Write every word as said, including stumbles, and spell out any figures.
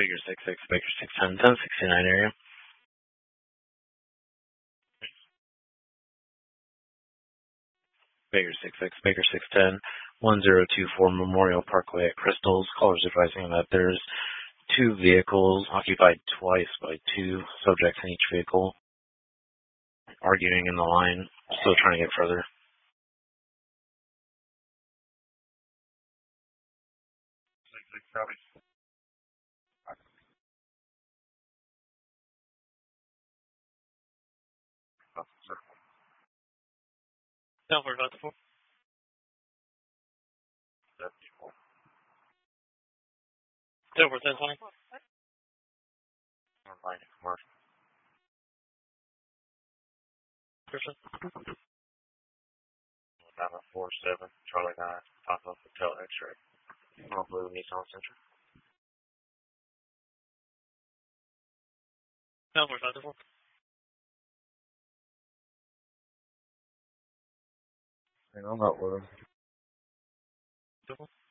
Baker six six, Baker six ten, ten sixty-nine area. Baker six six, Baker six ten, one zero two four Memorial Parkway at Crystals. Callers advising that there's two vehicles occupied twice by two subjects in each vehicle, arguing in the line, still trying to get further. No, we're about to four. Silver ten twenty. Commercial. Christian. Nine four seven, Charlie nine, Papa Hotel X-ray. All blue Nissan Sentra. No, we're about to four. Hang on, that one.